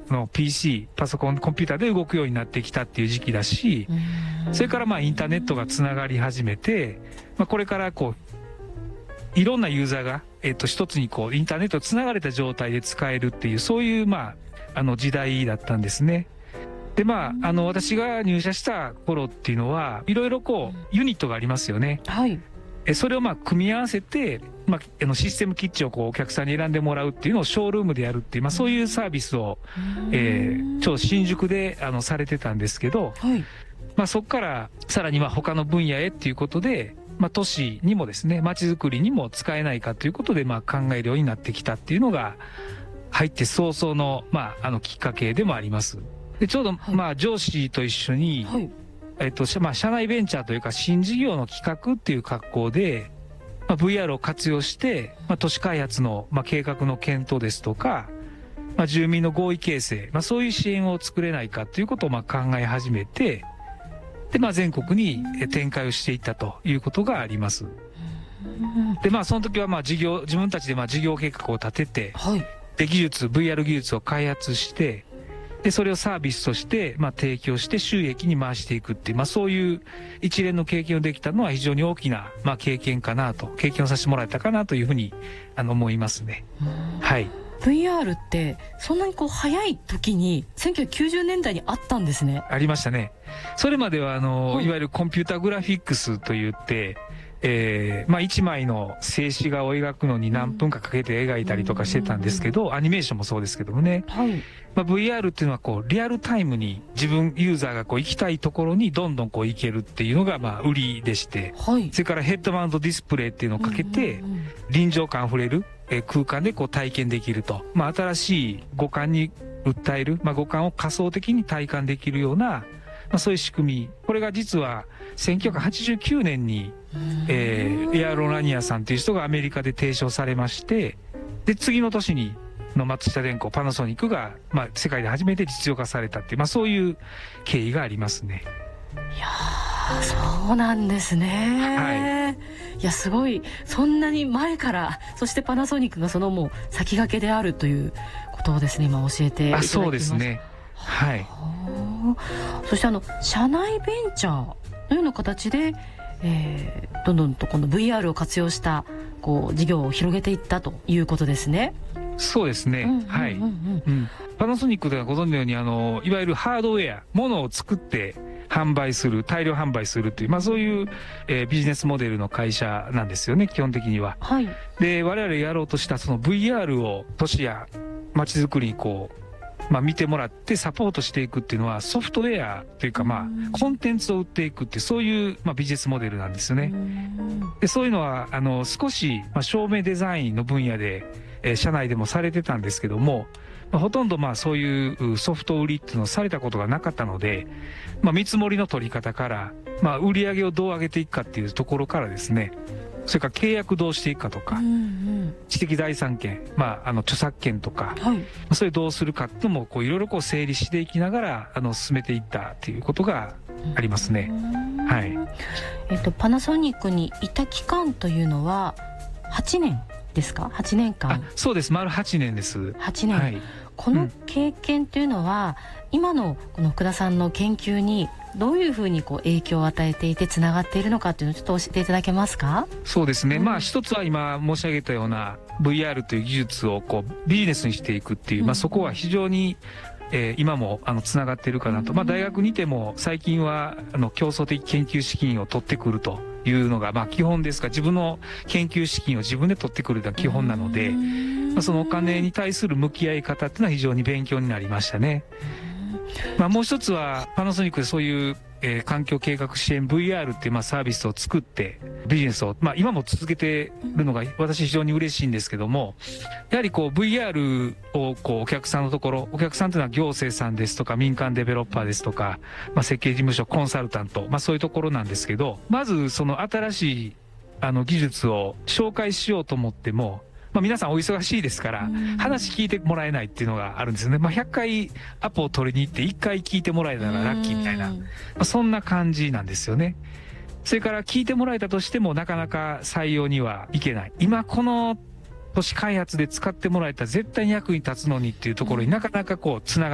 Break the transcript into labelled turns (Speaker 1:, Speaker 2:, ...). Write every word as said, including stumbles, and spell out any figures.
Speaker 1: の ピーシー、パソコン、コンピューターで動くようになってきたっていう時期だし、それからまあインターネットがつながり始めて、まあこれからこう、いろんなユーザーが、えっと、一つにこう、インターネットつながれた状態で使えるっていう、そういうまあ、あの時代だったんですね。でまあ、あの、私が入社した頃っていうのは、いろいろこう、ユニットがありますよね。
Speaker 2: はい。
Speaker 1: えそれをまあ組み合わせて、まあ、あのシステムキッチンをこうお客さんに選んでもらうっていうのをショールームでやるっていう、まあ、そういうサービスを、えー、ちょうど新宿であのされてたんですけど、
Speaker 2: はい。
Speaker 1: まあ、そこからさらにまあ他の分野へっていうことで、まあ、都市にもですね、街づくりにも使えないかということで、まあ、考えるようになってきたっていうのが、入って早々の、まあ、あのきっかけでもあります。で、ちょうど、
Speaker 2: はい、
Speaker 1: まあ、上司と一緒に、はい、えっと、まあ、社内ベンチャーというか、新事業の企画っていう格好で、まあ、ブイアール を活用して、まあ、都市開発の、まあ、計画の検討ですとか、まあ、住民の合意形成、まあ、そういう支援を作れないかということをまあ考え始めて、で、まあ、全国に展開をしていったということがあります。で、まあ、その時はまあ事業、自分たちでまあ事業計画を立てて、はい、で、技術、ブイアール 技術を開発して、で、それをサービスとして、まあ、提供して収益に回していくっていう、まあ、そういう一連の経験をできたのは非常に大きな、まあ、経験かなと、経験をさせてもらえたかなというふうに、あの、思いますね。はい。
Speaker 2: ブイアール ってそんなにこう早い時にせんきゅうひゃくきゅうじゅうねんだいにあったんですね。
Speaker 1: ありましたね。それまではあの、はい、いわゆるコンピューターグラフィックスといって、えー、まあ一枚の静止画を描くのに何分かかけて描いたりとかしてたんですけど、アニメーションもそうですけどもね。はい。まあ ブイアール っていうのはこうリアルタイムに自分ユーザーがこう行きたいところにどんどんこう行けるっていうのがまあ売りでして、はい。それからヘッドマウントディスプレイっていうのをかけて臨場感あふれる空間でこう体験できると、まあ新しい五感に訴える、まあ五感を仮想的に体感できるような、まあそういう仕組み、これが実はせんきゅうひゃくはちじゅうきゅうねんにえー、エアロラニアさんという人がアメリカで提唱されまして、で、次の年にの松下電工、パナソニックが、まあ、世界で初めて実用化されたっていう、まあ、そういう経緯がありますね。
Speaker 2: いやー、そうなんですね。はい。いや、すごい、そんなに前から、そしてパナソニックがそのもう先駆けであるということをですね、今教えていただきました。
Speaker 1: あ、そうですね。はい。
Speaker 2: そしてあの、社内ベンチャーのような形で、えー、どんどんとこの ブイアール を活用したこう事業を広げていったということですね。
Speaker 1: そうですね。はい。パナソニックではご存知のようにあのいわゆるハードウェア、ものを作って販売する、大量販売するという、まあそういう、えー、ビジネスモデルの会社なんですよね、基本的には。はい。で、我々やろうとしたその ブイアール を都市や街づくりにこうまあ見てもらってサポートしていくっていうのはソフトウェアというかまあコンテンツを売っていくっていうそういうまあビジネスモデルなんですよね。で、そういうのはあの少しまあ照明デザインの分野で、えー、社内でもされてたんですけども、まあ、ほとんどまあそういうソフト売りっていうのをされたことがなかったので、まあ見積もりの取り方からまあ売り上げをどう上げていくかっていうところからですね、それから契約どうしていくかとか、うんうん、知的財産権、まあ、あの著作権とか、はい、それどうするかっていうのもこういろいろこう整理していきながらあの進めていったっていうことがありますね。はい。
Speaker 2: えっとパナソニックにいた期間というのははちねんですか？はちねんかん。
Speaker 1: あ、そうです。丸はちねんです。
Speaker 2: はちねん。はい、この経験というのは、うん、今のこの福田さんの研究にどういうふうにこう影響を与えていてつながっているのかというのをちょっと教えていただけますか？
Speaker 1: そうですね、うん、まあ一つは今申し上げたような ブイアール という技術をこうビジネスにしていくっていう、うん、まあそこは非常に、えー、今もあのつながっているかなと、うん、まあ大学にても最近はあの競争的研究資金を取ってくるというのがまあ基本ですが、自分の研究資金を自分で取ってくるのが基本なので、まあ、そのお金に対する向き合い方っていうのは非常に勉強になりましたね。まあもう一つはパナソニックでそういうえー、環境計画支援 ブイアール っていうまあサービスを作ってビジネスをまあ今も続けてるのが私非常に嬉しいんですけども、やはりこう ブイアール をこうお客さんのところ、お客さんというのは行政さんですとか民間デベロッパーですとか、まあ設計事務所コンサルタント、まあそういうところなんですけど、まずその新しいあの技術を紹介しようと思っても、まあ、皆さんお忙しいですから話聞いてもらえないっていうのがあるんですよね。まあ、ひゃっかいアポを取りに行っていっかい聞いてもらえたらラッキーみたいな、まあ、そんな感じなんですよね。それから聞いてもらえたとしてもなかなか採用にはいけない。今この都市開発で使ってもらえたら絶対に役に立つのにっていうところになかなかこうつなが